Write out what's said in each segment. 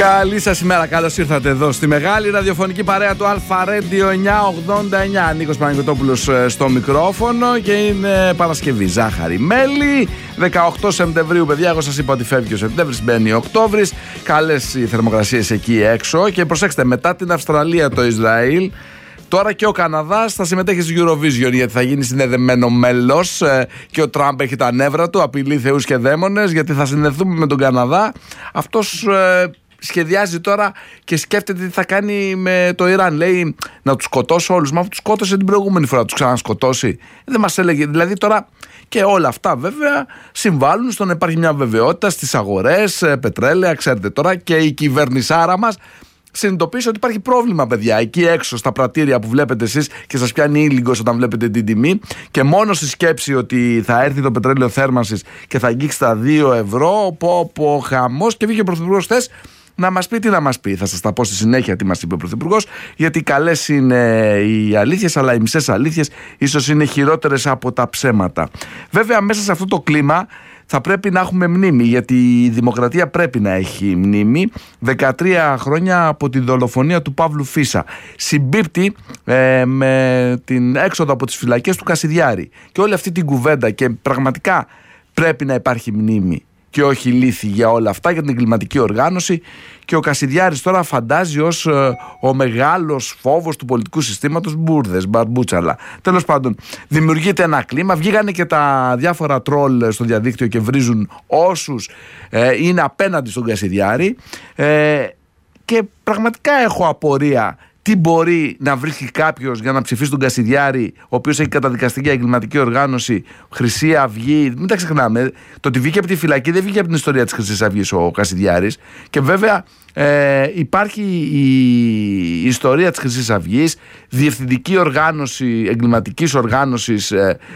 Καλή σας ημέρα, καλώς ήρθατε εδώ στη μεγάλη ραδιοφωνική παρέα του Αλφα Radio 989. Νίκος Παναγιωτόπουλος στο μικρόφωνο και είναι Παρασκευή, ζάχαρη μέλι, 18 Σεπτεμβρίου, παιδιά. Εγώ σας είπα ότι φεύγει ο Σεπτέμβρης, μπαίνει ο Οκτώβρης. Καλές οι θερμοκρασίες εκεί έξω. Και προσέξτε, μετά την Αυστραλία, το Ισραήλ, τώρα και ο Καναδάς θα συμμετέχει στη Eurovision, γιατί θα γίνει συνδεδεμένο μέλος και ο Τραμπ έχει τα νεύρα του, απειλεί θεούς και δαίμονες, γιατί θα συνδεθούμε με τον Καναδά. Αυτός σχεδιάζει τώρα και σκέφτεται τι θα κάνει με το Ιράν. Λέει να τους σκοτώσει όλους. Μα τους σκότωσε την προηγούμενη φορά, τους ξανασκοτώσει. Δεν μας έλεγε. Δηλαδή τώρα και όλα αυτά βέβαια συμβάλλουν στο να υπάρχει μια βεβαιότητα στις αγορές, πετρέλαια, ξέρετε τώρα, και η κυβερνησάρα μας συνειδητοποίησε ότι υπάρχει πρόβλημα, παιδιά. Εκεί έξω στα πρατήρια που βλέπετε εσείς και σας πιάνει ήλιγκος όταν βλέπετε την τιμή, και μόνο στη σκέψη ότι θα έρθει το πετρέλαιο θέρμανσης και θα αγγίξει τα 2 ευρώ, πω χαμός. Και βγήκε ο Πρωθυπουργός χθες να μας πει τι να μας πει. Θα σας τα πω στη συνέχεια τι μας είπε ο Πρωθυπουργός, γιατί καλές είναι οι αλήθειες, αλλά οι μισές αλήθειες ίσως είναι χειρότερες από τα ψέματα. Βέβαια, μέσα σε αυτό το κλίμα θα πρέπει να έχουμε μνήμη, γιατί η δημοκρατία πρέπει να έχει μνήμη. 13 χρόνια από τη δολοφονία του Παύλου Φίσα. Συμπίπτει με την έξοδο από τις φυλακές του Κασιδιάρη. Και όλη αυτή την κουβέντα, και πραγματικά πρέπει να υπάρχει μνήμη και όχι λύθη για όλα αυτά, για την εγκληματική οργάνωση. Και ο Κασιδιάρης τώρα φαντάζει ως ο μεγάλος φόβος του πολιτικού συστήματος μπουρδες, μπαρμπούτσαλα. Τέλος πάντων, δημιουργείται ένα κλίμα. Βγήκανε και τα διάφορα τρόλ στο διαδίκτυο και βρίζουν όσους είναι απέναντι στον Κασιδιάρη. Και πραγματικά έχω απορία. Τι μπορεί να βρίσκει κάποιος για να ψηφίσει τον Κασιδιάρη, ο οποίος έχει καταδικαστεί για εγκληματική οργάνωση, Χρυσή Αυγή? Μην τα ξεχνάμε. Το ότι βγήκε από τη φυλακή δεν βγήκε από την ιστορία της Χρυσής Αυγής ο Κασιδιάρης. Και βέβαια υπάρχει η ιστορία της Χρυσής Αυγής, διευθυντική οργάνωση εγκληματικής οργάνωσης,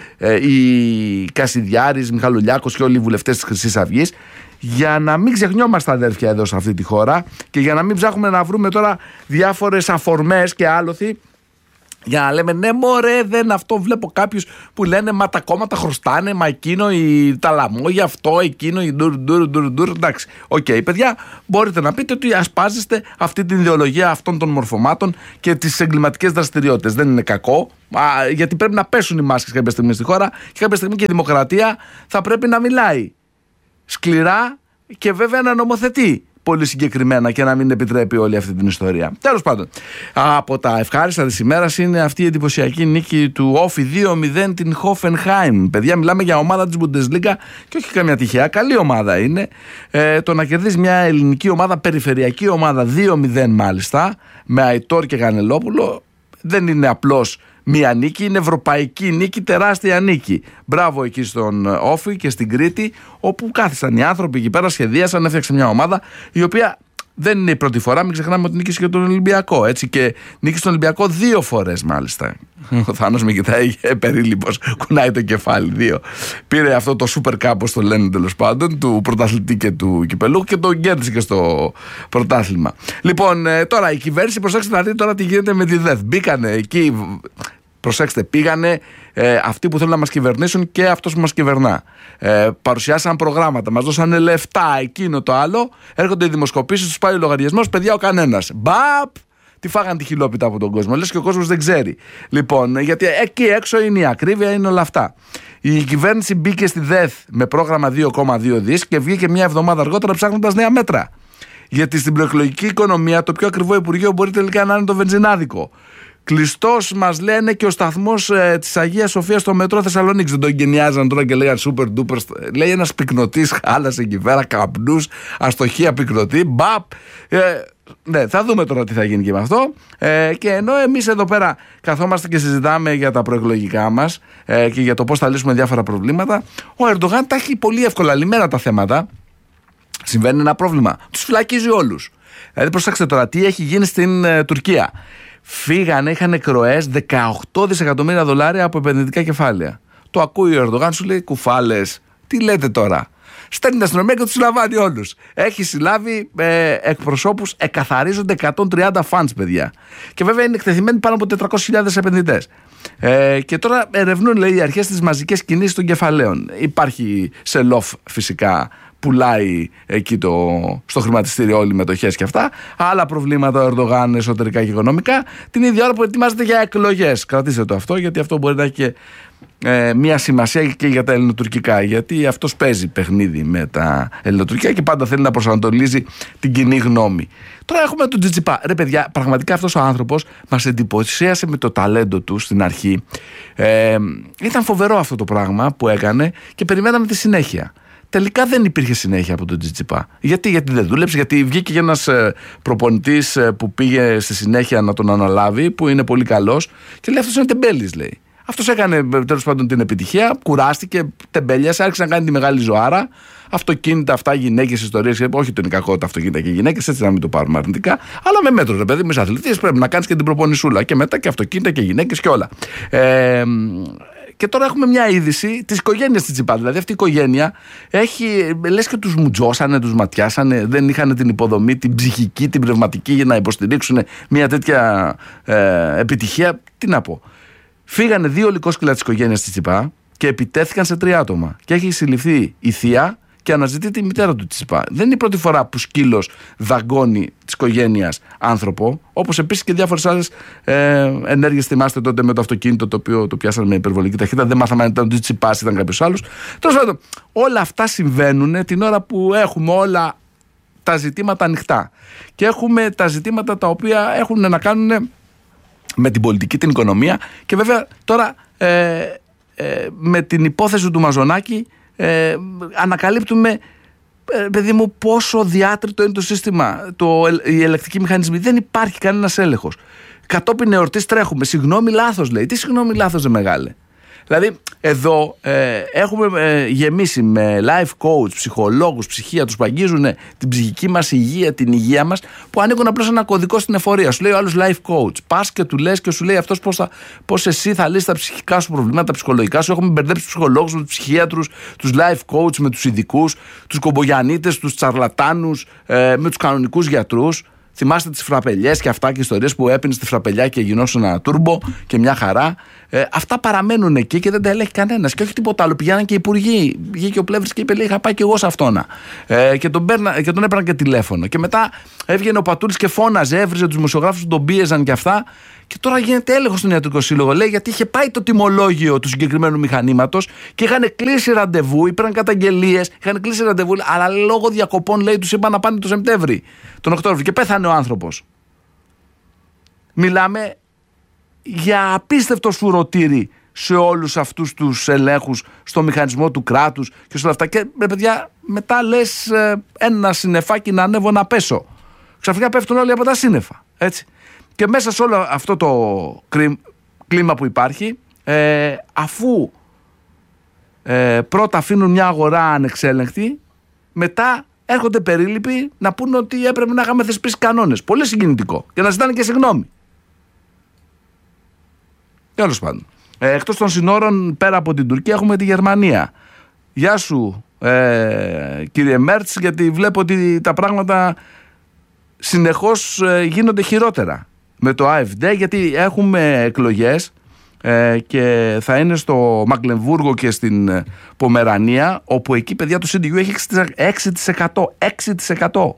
η Κασιδιάρης, Μιχαλολιάκος και όλοι οι βουλευτές της Χρυσής Αυγής. Για να μην ξεχνιόμαστε, αδέρφια, εδώ σε αυτή τη χώρα, και για να μην ψάχνουμε να βρούμε τώρα διάφορες αφορμές και άλοθη για να λέμε ναι μωρέ, δεν αυτό. Βλέπω κάποιους που λένε μα τα κόμματα χρωστάνε, μα εκείνο τα λαμόγια, αυτό, εκείνο, η ντουρ. Εντάξει, οκ, παιδιά, μπορείτε να πείτε ότι ασπάζεστε αυτή την ιδεολογία αυτών των μορφωμάτων και τις εγκληματικές δραστηριότητες. Δεν είναι κακό, γιατί πρέπει να πέσουν οι μάσκες κάποια στιγμή στη χώρα, και κάποια στιγμή και η δημοκρατία θα πρέπει να μιλάει σκληρά και βέβαια να νομοθετεί πολύ συγκεκριμένα και να μην επιτρέπει όλη αυτή την ιστορία. Τέλος πάντων, από τα ευχάριστα της ημέρας είναι αυτή η εντυπωσιακή νίκη του Όφι 2-0 την Hoffenheim. Παιδιά, μιλάμε για ομάδα της Bundesliga και όχι καμιά τυχαία, καλή ομάδα είναι. Το να κερδίσει μια ελληνική ομάδα, περιφερειακή ομάδα, 2-0 μάλιστα, με Αϊτόρ και Γανελόπουλο, δεν είναι απλώς μία νίκη, είναι ευρωπαϊκή νίκη, τεράστια νίκη. Μπράβο εκεί στον Όφη και στην Κρήτη, όπου κάθισαν οι άνθρωποι εκεί πέρα, σχεδίασαν, έφτιαξαν μια ομάδα η οποία δεν είναι η πρώτη φορά. Μην ξεχνάμε ότι νίκησε και τον Ολυμπιακό. Έτσι, και νίκησε τον Ολυμπιακό 2 φορές μάλιστα. Ο Θάνος με κοιτάει περίληπος, κουνάει το κεφάλι. 2. Πήρε αυτό το Super Cup, όπως το λένε τέλος πάντων, του πρωταθλητή και του κυπελού, και το κέρδισε και στο πρωτάθλημα. Λοιπόν, τώρα η κυβέρνηση, προσέξτε να δείτε τώρα τι γίνεται με τη ΔΕΘ. Μπήκανε εκεί. Προσέξτε, πήγανε αυτοί που θέλουν να μας κυβερνήσουν και αυτός που μας κυβερνά. Παρουσιάσαν προγράμματα, μας δώσανε λεφτά, εκείνο το άλλο. Έρχονται οι δημοσκοπήσεις, τους πάει ο λογαριασμός, παιδιά, ο κανένας. Μπαπ! Τι φάγαν τη χιλόπιτα από τον κόσμο. Λες και ο κόσμος δεν ξέρει. Λοιπόν, γιατί εκεί έξω είναι η ακρίβεια, είναι όλα αυτά. Η κυβέρνηση μπήκε στη ΔΕΘ με πρόγραμμα 2,2 δις και βγήκε μια εβδομάδα αργότερα ψάχνοντας νέα μέτρα. Γιατί στην προεκλογική οικονομία το πιο ακριβό υπουργείο μπορεί τελικά να είναι το βενζινάδικο. Κλειστός μας λένε και ο σταθμός της Αγίας Σοφίας στο μετρό Θεσσαλονίκης. Δεν τον εγκαινιάζαν τώρα και λέγανε super duper. Λέει ένας πυκνοτής, χάλασε εκεί πέρα, καπνούς, αστοχία πυκνοτή. Μπαπ! Ναι, θα δούμε τώρα τι θα γίνει και με αυτό. Και ενώ εμείς εδώ πέρα καθόμαστε και συζητάμε για τα προεκλογικά μας και για το πώς θα λύσουμε διάφορα προβλήματα, ο Ερντογάν τα έχει πολύ εύκολα λυμμένα τα θέματα. Συμβαίνει ένα πρόβλημα. Τους φυλακίζει όλους. Δηλαδή, προσέξτε τώρα τι έχει γίνει στην Τουρκία. Φύγανε, είχαν εκροές 18 δισεκατομμύρια δολάρια από επενδυτικά κεφάλαια. Το ακούει ο Ερντογάν, σου λέει κουφάλες. Τι λέτε τώρα? Στέλνει την αστυνομία και τους συλλαμβάνει όλους. Έχει συλλάβει εκπροσώπους, εκαθαρίζονται 130 φαντς, παιδιά. Και βέβαια είναι εκτεθειμένοι πάνω από 400.000 επενδυτές. Και τώρα ερευνούν, λέει, οι αρχές τις μαζικές κινήσεις των κεφαλαίων. Υπάρχει σελόφ φυσικά πουλάει εκεί στο χρηματιστήριο όλοι οι μετοχές και αυτά. Άλλα προβλήματα ο Ερντογάν εσωτερικά και οικονομικά. Την ίδια ώρα που ετοιμάζεται για εκλογές. Κρατήστε το αυτό, γιατί αυτό μπορεί να έχει και μια σημασία και για τα ελληνοτουρκικά. Γιατί αυτός παίζει παιχνίδι με τα ελληνοτουρκικά και πάντα θέλει να προσανατολίζει την κοινή γνώμη. Τώρα έχουμε τον Τζιτζιπά. Ρε παιδιά, πραγματικά αυτός ο άνθρωπος μας εντυπωσίασε με το ταλέντο του στην αρχή. Ήταν φοβερό αυτό το πράγμα που έκανε και περιμέναμε τη συνέχεια. Τελικά δεν υπήρχε συνέχεια από τον Τζιτζιπά. Γιατί δεν δούλεψε, γιατί βγήκε και ένας προπονητής που πήγε στη συνέχεια να τον αναλάβει, που είναι πολύ καλός, και λέει: αυτός είναι τεμπέλης, λέει. Αυτός έκανε τέλος πάντων την επιτυχία, κουράστηκε, τεμπέλιασε, άρχισε να κάνει τη μεγάλη ζωάρα. Αυτοκίνητα, αυτά, γυναίκες, ιστορίες. Όχι ότι είναι κακό τα αυτοκίνητα και γυναίκες, έτσι να μην το πάρουμε αρνητικά. Αλλά με μέτρο, ρε παιδί, με αθλητής πρέπει να κάνεις και την προπονησούλα. Και μετά και αυτοκίνητα και γυναίκες και όλα. Και τώρα έχουμε μια είδηση της οικογένειας της Τζιπά. Δηλαδή αυτή η οικογένεια έχει, λες και τους μουτζώσανε, τους ματιάσανε, δεν είχαν την υποδομή, την ψυχική, την πνευματική για να υποστηρίξουν μια τέτοια επιτυχία. Τι να πω. Φύγανε 2 λυκόσκυλα της οικογένειας της Τσιπά και επιτέθηκαν σε 3 άτομα. Και έχει συλληφθεί η θεία και αναζητεί τη μητέρα του Τσιπά. Δεν είναι η πρώτη φορά που σκύλος δαγκώνει της οικογένειας άνθρωπο, όπως επίσης και διάφορες άλλες ενέργειες. Θυμάστε τότε με το αυτοκίνητο το οποίο το πιάσανε με υπερβολική ταχύτητα. Δεν μάθαμε αν ήταν ο Τσιπάς, ήταν κάποιος άλλος. Τέλος πάντων, όλα αυτά συμβαίνουν την ώρα που έχουμε όλα τα ζητήματα ανοιχτά. Και έχουμε τα ζητήματα τα οποία έχουν να κάνουν με την πολιτική, την οικονομία, και βέβαια τώρα με την υπόθεση του Μαζονάκη ανακαλύπτουμε, παιδί μου, πόσο διάτριτο είναι το σύστημα, οι ελεκτικοί μηχανισμοί. Δεν υπάρχει κανένας έλεγχος. Κατόπιν εορτής τρέχουμε. Συγγνώμη, λάθος, λέει. Τι συγγνώμη, λάθος, δε μεγάλε. Δηλαδή, εδώ έχουμε γεμίσει με life coach, ψυχολόγους, ψυχίατρους που αγγίζουν την ψυχική μας υγεία, την υγεία μας, που ανοίγουν απλώς ένα κωδικό στην εφορία. Σου λέει ο άλλος life coach. Πας και του λες και σου λέει αυτός πώς εσύ θα λύσεις τα ψυχικά σου προβλήματα, τα ψυχολογικά σου. Έχουμε μπερδέψει τους ψυχολόγους με τους ψυχίατρους, τους life coach με τους ειδικούς, τους κομπογιανίτες, τους τσαρλατάνους με τους κανονικούς γιατρούς. Θυμάστε τις φραπελιές και αυτά και ιστορίες που έπινες στη φραπελιά και γινώσουν ένα τούρμπο και μια χαρά. Αυτά παραμένουν εκεί και δεν τα ελέγχει κανένας. Και όχι τίποτα άλλο. Πηγαίναν και οι υπουργοί. Βγήκε ο Πλεύρης και είπε: λέει, είχα πάει και εγώ σε αυτόνα. Και τον έπαιρναν και τηλέφωνο. Και μετά έβγαινε ο Πατούλης και φώναζε, έβριζε τους δημοσιογράφους που τον πίεζαν και αυτά. Και τώρα γίνεται έλεγχος στον Ιατρικό Σύλλογο. Λέει, γιατί είχε πάει το τιμολόγιο του συγκεκριμένου μηχανήματος και είχαν κλείσει ραντεβού, υπήρχαν καταγγελίες, είχαν κλείσει ραντεβού, αλλά λόγω διακοπών, λέει, τους είπαν να πάνε το Σεπτέμβρη, τον Οκτώβρη, και πέθανε ο άνθρωπος. Μιλάμε για απίστευτο σουρωτήρι σε όλους αυτούς τους ελέγχους, στο μηχανισμό του κράτους και σε όλα αυτά. Και παιδιά, μετά λες ένα συννεφάκι να ανέβω να πέσω. Ξαφνικά πέφτουν όλοι από τα σύννεφα. Έτσι. Και μέσα σε όλο αυτό το κλίμα που υπάρχει, αφού πρώτα αφήνουν μια αγορά ανεξέλεγκτη, μετά έρχονται περίληποι να πούνε ότι έπρεπε να είχαμε θεσπίσει κανόνες. Πολύ συγκινητικό. Και να ζητάνε και συγγνώμη. Τέλος πάντων. Εκτός των συνόρων, πέρα από την Τουρκία, έχουμε τη Γερμανία. Γεια σου, κύριε Μέρτς, γιατί βλέπω ότι τα πράγματα συνεχώς γίνονται χειρότερα με το AfD, γιατί έχουμε εκλογές και θα είναι στο Μαγκλεμβούργο και στην Πομερανία, όπου εκεί, παιδιά, το CDU έχει 6%.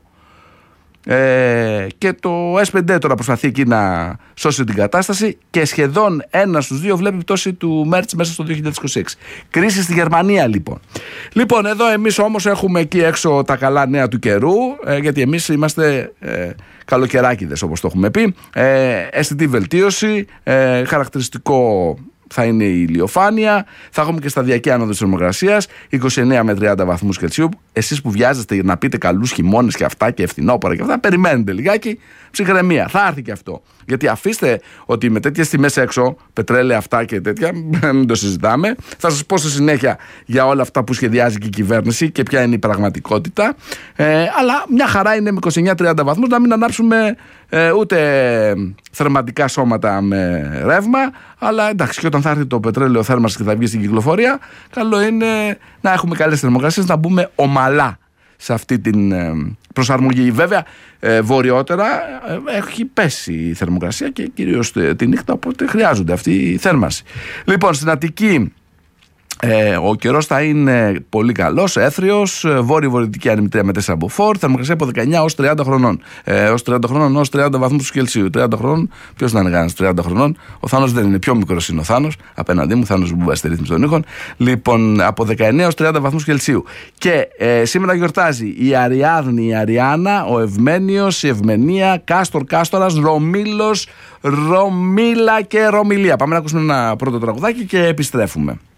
Και το S5 τώρα προσπαθεί εκεί να σώσει την κατάσταση και σχεδόν 1 στους 2 βλέπει πτώση του Μέρτς μέσα στο 2026. Κρίση στη Γερμανία, λοιπόν. Λοιπόν, εδώ εμείς όμως έχουμε εκεί έξω τα καλά νέα του καιρού, γιατί εμείς είμαστε καλοκαιράκηδες, όπως το έχουμε πει. Αισθητή βελτίωση, χαρακτηριστικό θα είναι η ηλιοφάνεια, θα έχουμε και σταδιακή άνοδο της θερμοκρασίας, 29 με 30 βαθμούς Κελσίου. Εσείς που βιάζεστε να πείτε καλούς χειμώνες και αυτά και φθινόπωρα και αυτά, περιμένετε λιγάκι, ψυχραιμία. Θα έρθει και αυτό. Γιατί αφήστε ότι με τέτοιες τιμές έξω, πετρέλαια αυτά και τέτοια, μην το συζητάμε. Θα σας πω στη συνέχεια για όλα αυτά που σχεδιάζει και η κυβέρνηση και ποια είναι η πραγματικότητα. Αλλά μια χαρά είναι με 29-30 βαθμούς να μην ανάψουμε ούτε θερματικά σώματα με ρεύμα. Αλλά εντάξει, και όταν θα έρθει το πετρέλαιο θέρμανσης και θα βγει στην κυκλοφορία, καλό είναι να έχουμε καλές θερμοκρασίες, να μπούμε ομαλά σε αυτή την προσαρμογή. Βέβαια, βορειότερα έχει πέσει η θερμοκρασία και κυρίως τη νύχτα, οπότε χρειάζονται αυτή η θέρμανση. Λοιπόν, στην Αττική Ο καιρός θα είναι πολύ καλός, έθριος, βόρειο-βορειοδυτική ανεμητρία με 4 μποφόρ, θερμοκρασία από 19 ως 30 χρονών. Ως 30 χρονών, ως 30 βαθμούς Κελσίου. 30 χρονών, ποιος να είναι κανένας 30 χρονών. Ο Θάνος δεν είναι, πιο μικρός είναι ο Θάνος. Απέναντί μου, Θάνος Μπούμπα στη ρύθμιση των ήχων. Λοιπόν, από 19 ως 30 βαθμούς Κελσίου. Και σήμερα γιορτάζει η Αριάδνη, η Αριάννα, ο Ευμένιος, η Ευμενία, Κάστορ, Κάστορας, Ρωμίλος, Ρωμίλα και Ρωμιλία. Πάμε να ακούσουμε ένα πρώτο τραγουδάκι και επιστρέφουμε.